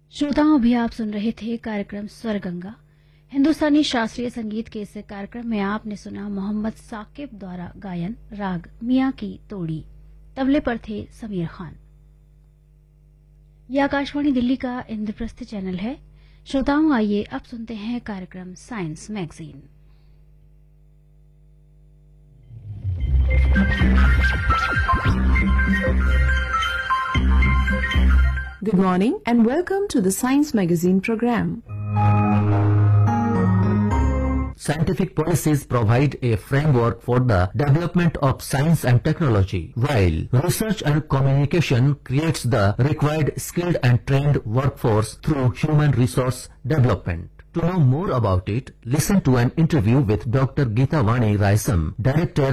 श्रोताओं, अभी आप सुन रहे थे कार्यक्रम स्वर गंगा। हिंदुस्तानी शास्त्रीय संगीत के इस कार्यक्रम में आपने सुना मोहम्मद साकिब द्वारा गायन राग मियां की तोड़ी। तबले पर थे समीर खान। यह आकाशवाणी दिल्ली का इंद्रप्रस्थ चैनल है। श्रोताओं, आइए अब सुनते हैं कार्यक्रम science magazine. Good morning and welcome to the Science Magazine program. Scientific policies provide a framework for the development of science and technology, while research and communication creates the required skilled and trained workforce through human resource development. To know more about it, listen to an interview with Dr. Geeta Vani Raisam, Director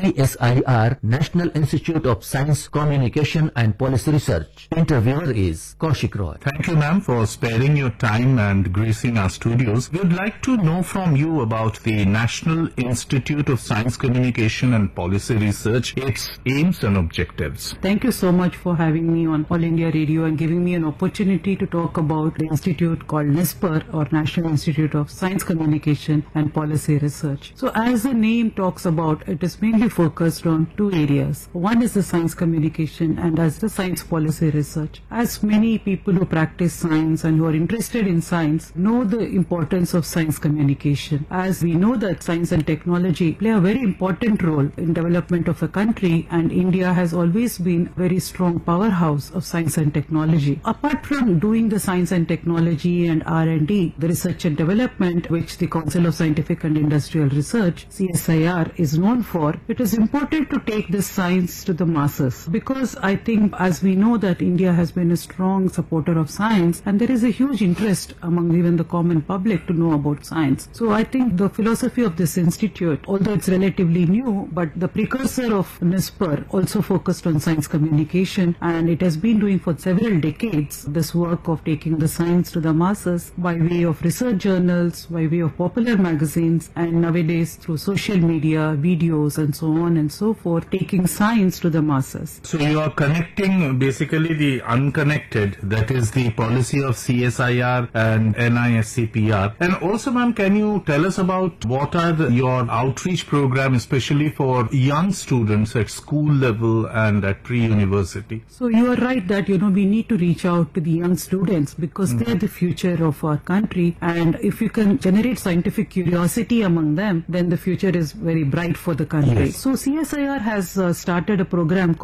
CSIR, National Institute of Science, Communication and Policy Research. Interviewer is Kaushik Roy. Thank you, ma'am, for sparing your time and gracing our studios. We would like to know from you about the National Institute of Science, Communication and Policy Research, its aims and objectives. Thank you so much for having me on All India Radio and giving me an opportunity to talk about the institute called NISPR, or National Institute of Science, Communication and Policy Research. So as the name talks about, it is mainly focused on two areas. One is the science communication and as the science policy research. As many people who practice science and who are interested in science know the importance of science communication, as we know that science and technology play a very important role in development of a country, and India has always been a very strong powerhouse of science and technology. Apart from doing the science and technology and R&D, the research and development which the Council of Scientific and Industrial Research, CSIR, is known for, it is important to take this science to the masses, because I think, as we know, that India has been a strong supporter of science and there is a huge interest among even the common public to know about science. So I think the philosophy of this institute, although it's relatively new, but the precursor of NISPR also focused on science communication, and it has been doing for several decades this work of taking the science to the masses by way of research journals, by way of popular magazines, and nowadays through social media, videos and so on and so forth, taking science to the masses. So you are connecting basically the unconnected, that is the policy of CSIR and NISCPR. And also, ma'am, can you tell us about what are your outreach program, especially for young students at school level and at pre-university? So you are right that, we need to reach out to the young students because they are the future of our country, and if you can generate scientific curiosity among them, then the future is very bright for the country. Yes. So CSIR has started a program called